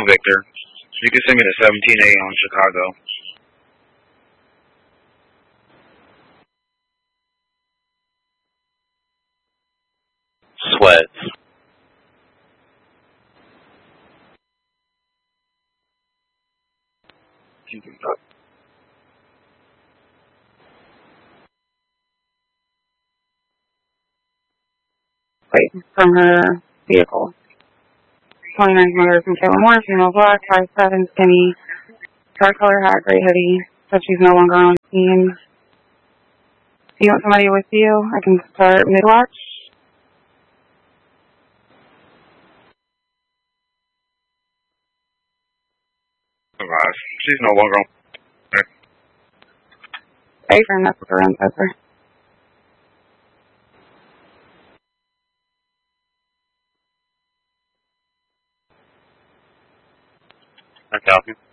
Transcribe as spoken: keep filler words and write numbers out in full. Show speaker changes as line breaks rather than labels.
Victor. You can send me to seventeen A on Chicago.
Sweats.
Wait, from her vehicle. twenty-nine mother from Kayla Moore, female black, five seven, skinny, dark color hat, gray hoodie. Said she's no longer on scene. Do you want somebody with you? I can start mid-watch.
She's no longer on.
Hey, friend, that's what her own says her.
I copy.